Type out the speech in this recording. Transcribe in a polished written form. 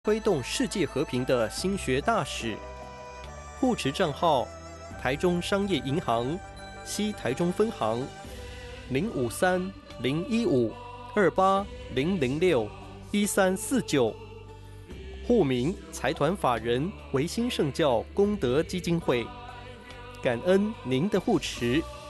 推动世界和平的心学大使。护持账号：台中商业银行西台中分行053-015-28-006-1349。户名：财团法人维新圣教功德基金会。感恩您的护持。